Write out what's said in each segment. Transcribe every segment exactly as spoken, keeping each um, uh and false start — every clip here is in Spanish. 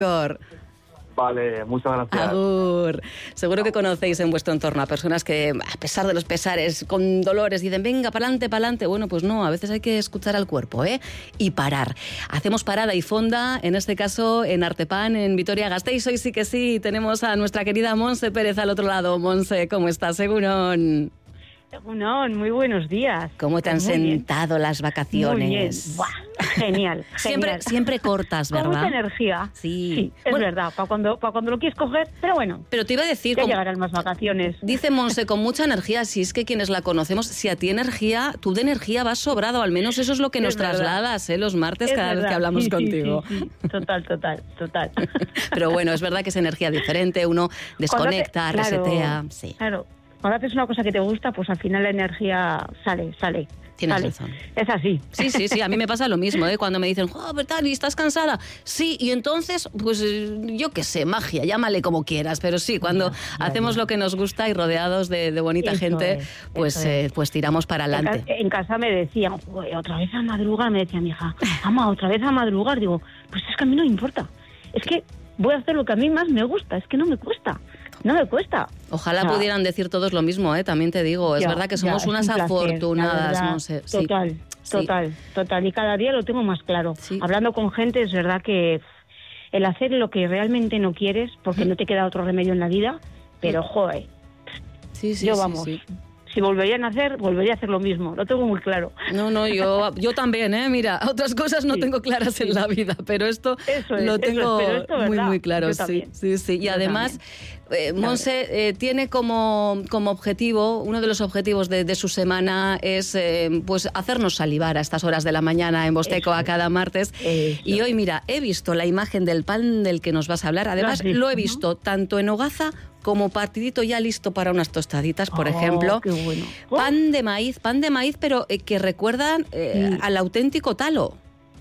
Vale, muchas gracias. Agur. Seguro que conocéis en vuestro entorno a personas que, a pesar de los pesares, con dolores, dicen, venga, pa'lante, pa'lante. Bueno, pues no, a veces hay que escuchar al cuerpo, ¿eh? Y parar. Hacemos parada y fonda, en este caso en Artepan, en Vitoria-Gasteiz. Hoy sí que sí, tenemos a nuestra querida Monse Pérez al otro lado. Monse, ¿cómo estás? Segurón. No, muy buenos días. ¿Cómo te han Muy sentado bien. las vacaciones? Muy bien. Buah, genial, Siempre, genial. siempre cortas, ¿verdad? Con mucha energía. Sí. Sí, es Bueno, verdad, para cuando, para cuando lo quieres coger, pero bueno, pero te iba a decir... ya como- llegarán más vacaciones. Dice Monse, con mucha energía, si es que quienes la conocemos, si a ti energía, tú de energía vas sobrado, al menos eso es lo que Es nos verdad. trasladas, ¿eh? Los martes Es cada vez verdad. que hablamos Sí, sí, contigo. sí, sí. Total, total, total. Pero bueno, es verdad que es energía diferente, uno desconecta, Cuando hace- claro, resetea. Sí, Claro, cuando haces una cosa que te gusta, pues al final la energía sale, sale. tienes sale. razón. Es así. Sí, sí, sí, a mí me pasa lo mismo, ¿eh? Cuando me dicen, joder, tal, ¿y estás cansada? Sí, y entonces, pues eh, yo qué sé, magia, llámale como quieras, pero sí, cuando Ya, ya, hacemos ya. lo que nos gusta y rodeados de, de bonita Eso gente, es, pues, eso eh, es. pues tiramos para En, adelante. ca- en casa me decían, "Joder, otra vez a madrugar", me decía mi hija, ama, otra vez a madrugar. Digo, pues es que a mí no me importa. Es que voy a hacer lo que a mí más me gusta, es que no me cuesta. No me cuesta. Ojalá O sea, pudieran decir todos lo mismo, ¿eh? También te digo, es Ya, verdad que ya, somos es unas un placer, afortunadas, la verdad. Monse. Sí. Total, Sí. total, total. Y cada día lo tengo más claro. Sí. Hablando con gente, es verdad que pff, el hacer lo que realmente no quieres, porque no te queda otro remedio en la vida, pero joder, Sí, sí, yo sí, vamos, sí. si volvería a nacer, volvería a hacer lo mismo. Lo tengo muy claro. No, no, yo, yo también, ¿eh? Mira, otras cosas no Sí, tengo claras en la vida, pero esto Eso es, lo eso es, tengo pero esto, muy, ¿verdad? muy claro. Yo Sí, también. sí, sí. Y Yo además, eh, Monse eh, tiene como, como objetivo, uno de los objetivos de, de su semana es eh, pues hacernos salivar a estas horas de la mañana en Bosteco Eso a es. cada martes. Eso. Y hoy, mira, he visto la imagen del pan del que nos vas a hablar. Además, has visto, lo he ¿no? visto tanto en hogaza como partidito ya listo para unas tostaditas, por Oh, ejemplo. qué bueno. Oh. Pan de maíz, pan de maíz, pero eh, que recuerdan eh, Sí. al auténtico talo.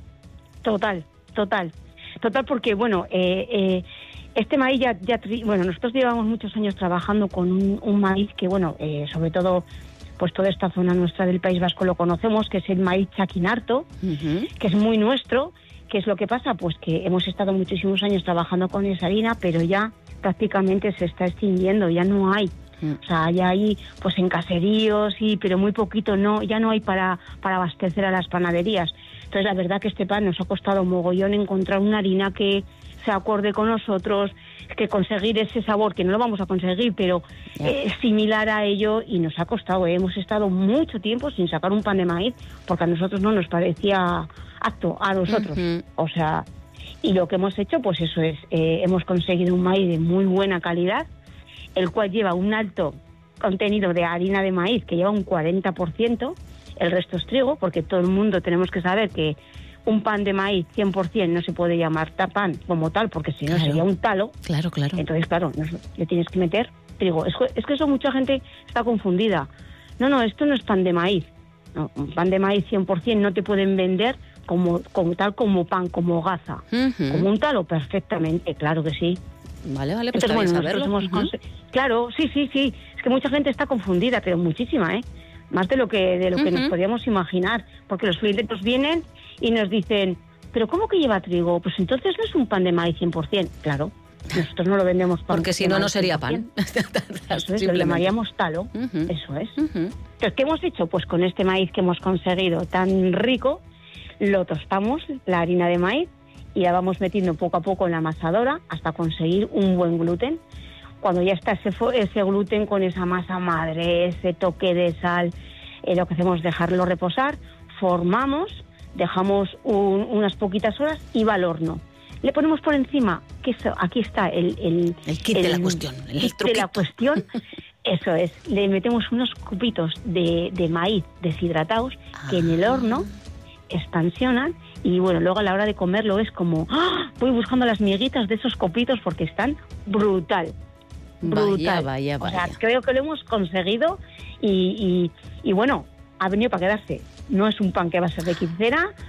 Total, total. Total porque, bueno, eh, eh, este maíz ya, ya... tri- Bueno, nosotros llevamos muchos años trabajando con un, un maíz que, bueno, eh, sobre todo, pues toda esta zona nuestra del País Vasco lo conocemos, que es el maíz chaquinarto, Ujú. que es muy nuestro. ¿Qué es lo que pasa? Pues que hemos estado muchísimos años trabajando con esa harina, pero ya prácticamente se está extinguiendo, ya no hay. Mm. O sea, ya hay pues en caseríos, sí, pero muy poquito, no, ya no hay para, para abastecer a las panaderías. Entonces, la verdad que este pan nos ha costado mogollón encontrar una harina que se acorde con nosotros, que conseguir ese sabor, que no lo vamos a conseguir, pero Ya. eh, similar a ello, y nos ha costado, ¿eh? Hemos estado mucho tiempo sin sacar un pan de maíz, porque a nosotros no nos parecía apto, a nosotros. Ujú. O sea, y lo que hemos hecho, pues eso es, eh, hemos conseguido un maíz de muy buena calidad, el cual lleva un alto contenido de harina de maíz, que lleva un cuarenta por ciento, el resto es trigo, porque todo el mundo tenemos que saber que un pan de maíz cien por ciento no se puede llamar ta- pan como tal, porque si no Claro. sería un talo. Claro, claro. Entonces, claro, no- le tienes que meter trigo. Es, que- es que eso mucha gente está confundida. No, no, esto no es pan de maíz. No, un pan de maíz cien por ciento no te pueden vender como, como tal, como pan, como gaza. Ujú. Como un talo, perfectamente, claro que sí. Vale, vale, pues Entonces, está bien bueno, saberlo. nosotros hemos Ujú. conse- Claro, sí, sí, sí. Es que mucha gente está confundida, pero muchísima, ¿eh? Más de lo que de lo que Ujú. nos podíamos imaginar. Porque los clientes nos vienen y nos dicen, ¿pero cómo que lleva trigo? Pues entonces no es un pan de maíz cien por ciento. Claro, nosotros no lo vendemos pan Porque si de no, no maíz sería cien por ciento. pan. Eso es, lo Simplemente. llamaríamos talo. Ujú. Eso es. Ujú. Entonces, ¿qué hemos hecho? Pues con este maíz que hemos conseguido tan rico, lo tostamos, la harina de maíz, y la vamos metiendo poco a poco en la amasadora hasta conseguir un buen gluten. Cuando ya está ese, fo- ese gluten con esa masa madre, ese toque de sal, eh, lo que hacemos es dejarlo reposar, formamos, dejamos un- unas poquitas horas y va al horno. Le ponemos por encima, que eso, aquí está el, el, El kit de la cuestión, el kit de truquito. la cuestión. Eso es, le metemos unos cubitos de, de maíz deshidratados que en el Ah. horno expansionan y bueno, luego a la hora de comerlo es como ¡ah! Voy buscando las miguitas de esos copitos porque están brutal, brutal. Vaya, vaya, O sea, vaya. creo que lo hemos conseguido y, y, y bueno, ha venido para quedarse. No es un pan que va a ser de quincena,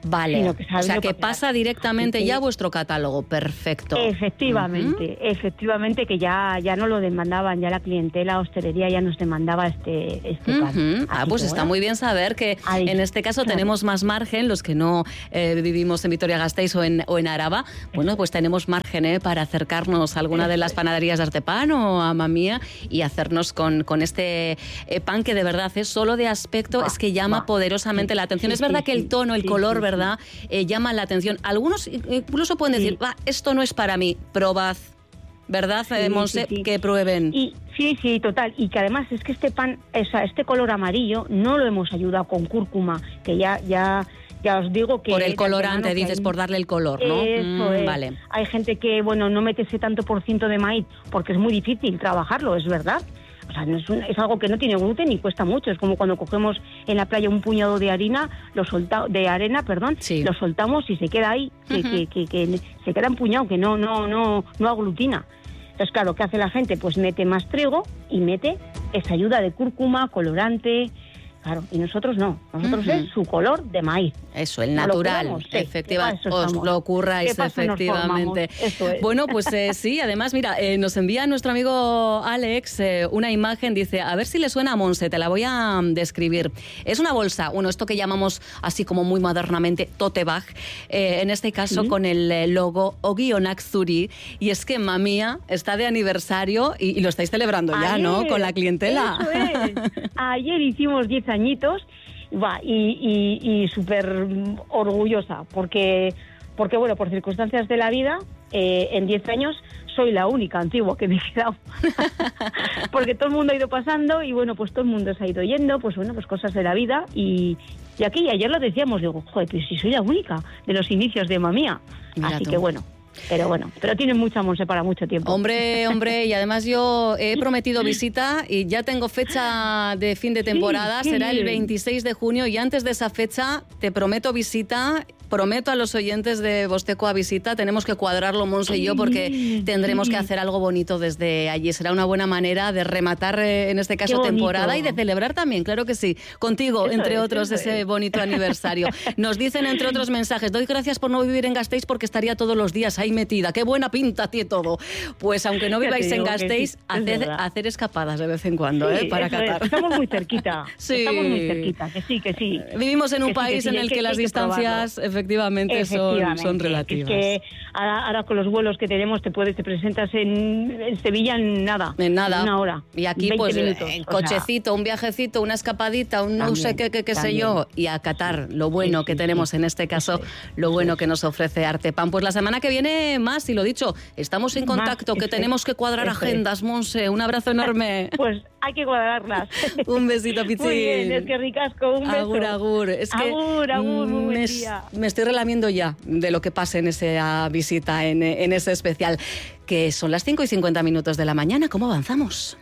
Vale, sino que o sea que pasa quedar. directamente Sí. ya a vuestro catálogo, perfecto. Efectivamente, uh-huh. efectivamente que ya, ya no lo demandaban, ya la clientela, hostelería ya nos demandaba este, este uh-huh. pan. Ah, pues que, está bueno, muy bien saber que ahí, en este caso claro. tenemos más margen, los que no eh, vivimos en Vitoria-Gasteiz o en, o en Araba, bueno, Eso pues es. tenemos margen eh, para acercarnos a alguna Eso de las panaderías de Artepan o a Mamía y hacernos con, con este eh, pan que de verdad es solo de aspecto, va, es que llama va. poderosamente sí, la atención. Sí, es verdad sí, que el tono, el sí, color, sí, ¿verdad? Sí. Eh, llama la atención. Algunos incluso pueden decir, va, esto no es para mí, probad, ¿verdad, sí, Monse? Sí, sí. Que prueben. Y, sí, sí, total. Y que además es que este pan, o sea, este color amarillo, no lo hemos ayudado con cúrcuma, que ya, ya, ya os digo que... Por el colorante, dices, hay... por darle el color, ¿no? Eso mm, es. Vale. Hay gente que, bueno, no mete ese tanto por ciento de maíz, porque es muy difícil trabajarlo, es verdad. O sea, no es, un, es algo que no tiene gluten y cuesta mucho. Es como cuando cogemos en la playa un puñado de harina, lo solta, de arena, perdón, sí. lo soltamos y se queda ahí, uh-huh. que, que, que, que se queda empuñado, que no, no, no, no aglutina. Entonces, claro, ¿qué hace la gente? Pues mete más trigo y mete esa ayuda de cúrcuma, colorante. Claro, y nosotros no. Nosotros uh-huh. es su color de maíz. Eso, el natural, no sí, efectivamente. Os lo curráis, efectivamente. Eso es. Bueno, pues eh, sí, además, mira, eh, nos envía nuestro amigo Alex eh, una imagen, dice, a ver si le suena a Monse, te la voy a um, describir. Es una bolsa, bueno, esto que llamamos así como muy modernamente tote bag, eh, en este caso ¿Sí? con el logo Ogionak Zuri, y es que Mamía está de aniversario y, y lo estáis celebrando ya, Ayer, ¿no? Con la clientela. Eso es. Ayer hicimos diez añitos va, y, y, y súper orgullosa porque, porque, bueno, por circunstancias de la vida, eh, en diez años soy la única antigua que me he quedado. Porque todo el mundo ha ido pasando y, bueno, pues todo el mundo se ha ido yendo, pues bueno, pues cosas de la vida. Y, y aquí, ayer lo decíamos, digo, joder, pues si soy la única de los inicios de Mamía. Mira Así tú. que, bueno... Pero bueno, pero tiene mucha Monse para mucho tiempo. Hombre, hombre, y además yo he prometido visita y ya tengo fecha de fin de temporada, sí, será el veintiséis de junio y antes de esa fecha te prometo visita, prometo a los oyentes de Vosteco a visita, tenemos que cuadrarlo Monse y yo porque tendremos que hacer algo bonito desde allí, será una buena manera de rematar en este caso temporada y de celebrar también, claro que sí, contigo, eso entre es, otros, ese es. bonito aniversario. Nos dicen entre otros mensajes, doy gracias por no vivir en Gasteiz porque estaría todos los días ahí metida, qué buena pinta tiene todo. Pues aunque no viváis en Gasteiz, sí, hacer, hacer escapadas de vez en cuando, sí, ¿eh? Para Qatar. Es. Estamos muy cerquita, sí. estamos muy cerquita, que sí, que sí. Vivimos en un que país sí, que sí, en el que, que las distancias efectivamente, efectivamente son, son relativas. Es que ahora, ahora con los vuelos que tenemos te puedes te presentas en, en Sevilla en nada. En nada. En una hora. Y aquí pues minutos, el cochecito, sea, un viajecito, una escapadita, un no sé qué, qué, qué sé yo, y a Qatar, lo bueno sí, que sí, tenemos sí. en este caso, lo bueno que nos ofrece Artepan. Pues la semana que viene más, y lo dicho, estamos en contacto, más, que tenemos que cuadrar agendas, Monse. Un abrazo enorme. Pues hay que cuadrarlas. Un besito, Pichín. Muy bien, es que ricasco, un beso. Agur, agur. Es que agur, agur, muy buen me, día. me estoy relamiendo ya de lo que pase en esa visita, en, en ese especial, que son las cinco y cincuenta minutos de la mañana. ¿Cómo avanzamos?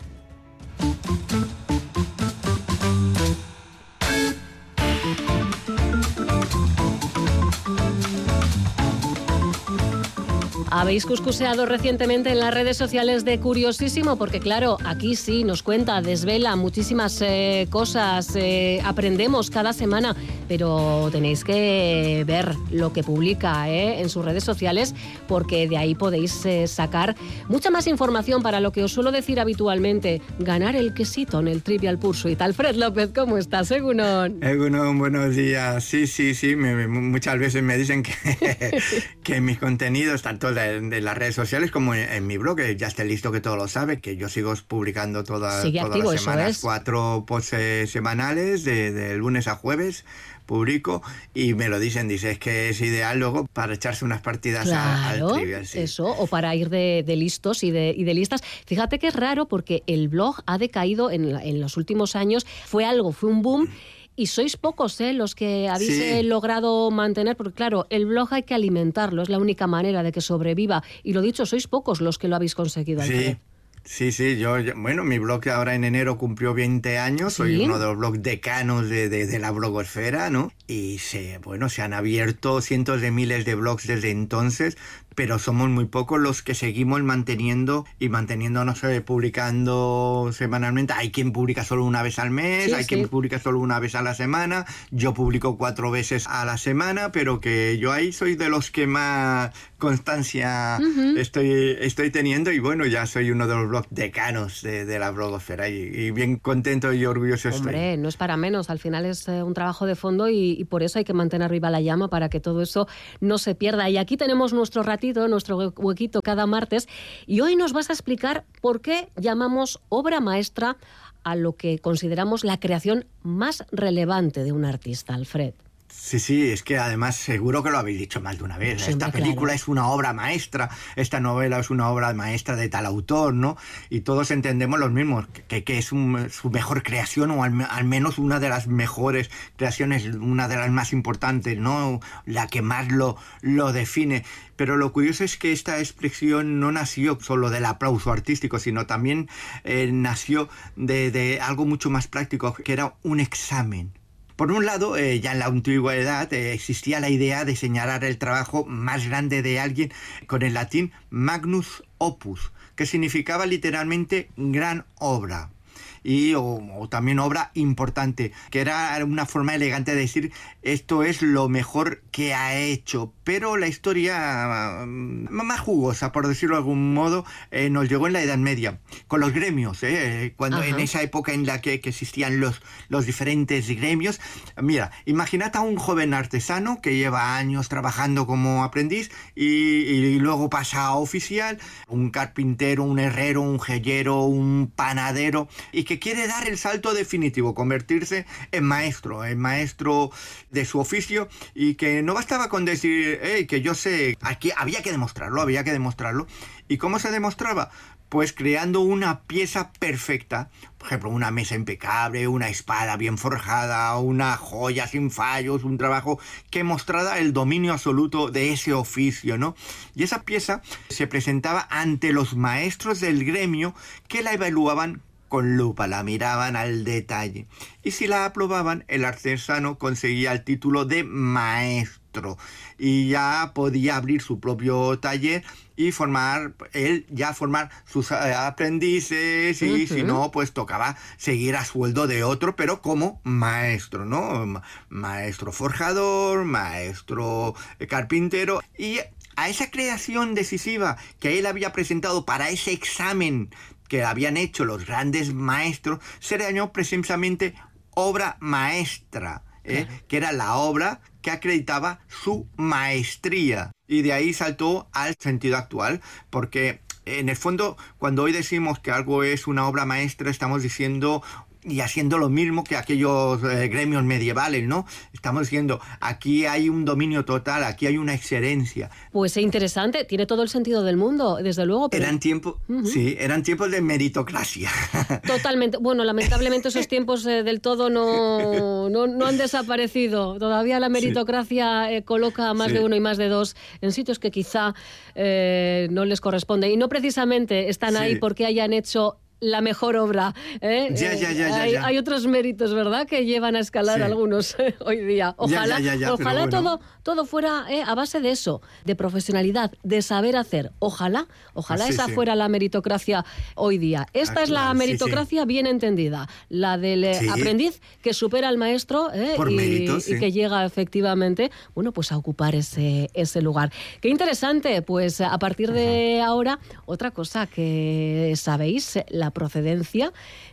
Habéis cuscuseado recientemente en las redes sociales de Curiosísimo, porque claro, aquí sí nos cuenta, desvela muchísimas eh, cosas, eh, aprendemos cada semana, pero tenéis que ver lo que publica eh, en sus redes sociales, porque de ahí podéis eh, sacar mucha más información para lo que os suelo decir habitualmente, ganar el quesito en el Trivial Pursuit. Alfred López, ¿cómo estás? Egunon. Egunon, buenos días. Sí, sí, sí, me, me, muchas veces me dicen que, que mis contenidos, tanto de De, de las redes sociales como en, en mi blog, que ya esté listo, que todo lo sabe, que yo sigo publicando toda, todas las semanas, cuatro posts eh, semanales, de, de lunes a jueves, publico, y me lo dicen, dice, es que es ideal luego para echarse unas partidas claro, a, al Trivial. Sí. Eso, o para ir de, de listos y de, y de listas. Fíjate que es raro porque el blog ha decaído en, en los últimos años, fue algo, fue un boom, y sois pocos ¿eh? los que habéis sí. eh, logrado mantener, porque claro, el blog hay que alimentarlo, es la única manera de que sobreviva. Y lo dicho, sois pocos los que lo habéis conseguido. Sí, sí, sí. Yo, yo, bueno, mi blog ahora en enero cumplió veinte años, soy ¿Sí? uno de los blogs decanos de, de, de la blogosfera, ¿no? Y y se, bueno, se han abierto cientos de miles de blogs desde entonces, pero somos muy pocos los que seguimos manteniendo y manteniéndonos eh, publicando semanalmente. Hay quien publica solo una vez al mes, sí, hay sí. quien publica solo una vez a la semana, yo publico cuatro veces a la semana, pero que yo ahí soy de los que más constancia uh-huh. estoy, estoy teniendo, y bueno, ya soy uno de los blogs decanos de, de la blogosfera, y, y bien contento y orgulloso estoy. Hombre, no es para menos, al final es eh, un trabajo de fondo y, y por eso hay que mantener viva la llama para que todo eso no se pierda. Y aquí tenemos nuestro ratito, nuestro huequito cada martes, y hoy nos vas a explicar por qué llamamos obra maestra a lo que consideramos la creación más relevante de un artista, Alfred. Sí, sí, es que además seguro que lo habéis dicho más de una vez. Siempre, esta película claro. es una obra maestra, esta novela es una obra maestra de tal autor, ¿no? Y todos entendemos los mismos, que, que es un, su mejor creación, o al, al menos una de las mejores creaciones, una de las más importantes, ¿no? La que más lo, lo define. Pero lo curioso es que esta expresión no nació solo del aplauso artístico, sino también eh, nació de, de algo mucho más práctico, que era un examen. Por un lado, eh, ya en la antigüedad eh, existía la idea de señalar el trabajo más grande de alguien con el latín magnus opus, que significaba literalmente gran obra. Y, o, o también obra importante, que era una forma elegante de decir esto es lo mejor que ha hecho. Pero la historia um, más jugosa, por decirlo de algún modo, eh, nos llegó en la Edad Media, con los gremios, eh, cuando Ajá. en esa época en la que, que existían los, los diferentes gremios. Mira, imaginad a un joven artesano que lleva años trabajando como aprendiz y, y luego pasa a oficial, un carpintero, un herrero, un joyero, un panadero, y que que quiere dar el salto definitivo, convertirse en maestro, en maestro de su oficio, y que no bastaba con decir, hey, que yo sé, aquí había que demostrarlo, había que demostrarlo. ¿Y cómo se demostraba? Pues creando una pieza perfecta, por ejemplo, una mesa impecable, una espada bien forjada, una joya sin fallos, un trabajo que mostrara el dominio absoluto de ese oficio, ¿no? Y esa pieza se presentaba ante los maestros del gremio, que la evaluaban con lupa, la miraban al detalle. Y si la aprobaban, el artesano conseguía el título de maestro y ya podía abrir su propio taller y formar, él ya formar sus aprendices, y uh-huh. si no, pues tocaba seguir a sueldo de otro, pero como maestro, ¿no? Maestro forjador, maestro carpintero. Y a esa creación decisiva que él había presentado para ese examen que habían hecho los grandes maestros, se le llamó precisamente obra maestra, ¿eh? Claro. Que era la obra que acreditaba su maestría. Y de ahí saltó al sentido actual, porque en el fondo, cuando hoy decimos que algo es una obra maestra, estamos diciendo y haciendo lo mismo que aquellos eh, gremios medievales, ¿no? Estamos diciendo, aquí hay un dominio total, aquí hay una excelencia. Pues es interesante, tiene todo el sentido del mundo, desde luego. Pero... Eran tiempos, uh-huh. sí, eran tiempos de meritocracia. Totalmente. Bueno, lamentablemente esos tiempos eh, del todo no, no, no han desaparecido. Todavía la meritocracia sí. eh, coloca a más sí. de uno y más de dos en sitios que quizá eh, no les corresponde. Y no precisamente están sí. ahí porque hayan hecho la mejor obra. ¿eh? Ya, ya, ya, ya, hay, ya. hay otros méritos, ¿verdad?, que llevan a escalar sí. algunos eh, hoy día. Ojalá, ya, ya, ya, ya, ojalá bueno. todo, todo fuera eh, a base de eso, de profesionalidad, de saber hacer. Ojalá, ojalá ah, sí, esa sí. fuera la meritocracia hoy día. Esta ah, es la claro, meritocracia sí, sí. bien entendida, la del sí. aprendiz que supera al maestro eh, Por y, mérito, sí. y que llega efectivamente, bueno, pues a ocupar ese, ese lugar. Qué interesante, pues a partir de uh-huh. ahora, otra cosa que sabéis, la procedencia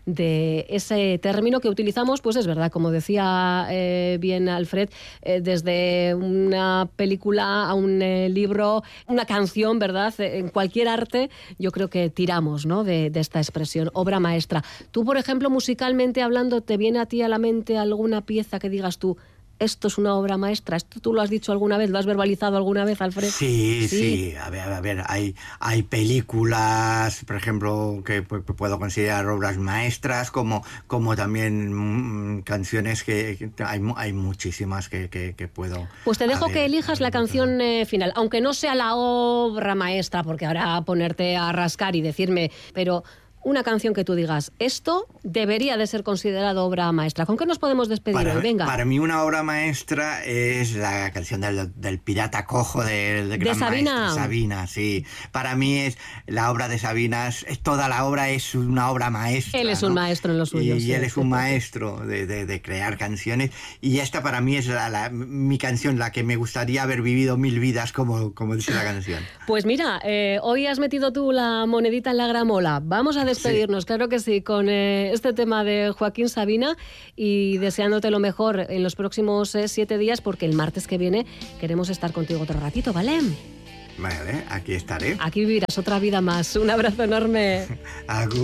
de ese término que utilizamos, pues es verdad, como decía eh, bien Alfred, eh, desde una película a un eh, libro, una canción, ¿verdad? En cualquier arte, yo creo que tiramos, ¿no?, de, de esta expresión, obra maestra. Tú, por ejemplo, musicalmente hablando, ¿te viene a ti a la mente alguna pieza que digas tú, esto es una obra maestra? ¿Esto tú lo has dicho alguna vez? ¿Lo has verbalizado alguna vez, Alfred? Sí, sí. sí. A ver, a ver, hay, hay películas, por ejemplo, que puedo considerar obras maestras, como, como también mmm, canciones que, que hay, hay muchísimas que, que, que puedo... Pues te dejo ver, que elijas la canción eh, final, aunque no sea la obra maestra, porque ahora ponerte a rascar y decirme, pero... una canción que tú digas, esto debería de ser considerado obra maestra. ¿Con qué nos podemos despedir para, hoy? Venga. Para mí una obra maestra es la canción del, del pirata cojo de, de, de Sabina. Maestra, Sabina, sí. Para mí es la obra de Sabina, es, toda la obra es una obra maestra. Él es ¿no? un maestro en lo suyo. Y, sí. y él es un maestro de, de, de crear canciones. Y esta para mí es la, la, mi canción, la que me gustaría haber vivido mil vidas, como, como dice la canción. Pues mira, eh, hoy has metido tú la monedita en la gramola. Vamos a despedirnos, sí. Claro que sí, con eh, este tema de Joaquín Sabina y deseándote lo mejor en los próximos eh, siete días, porque el martes que viene queremos estar contigo otro ratito, ¿vale? Vale, aquí estaré. Aquí vivirás otra vida más. Un abrazo enorme.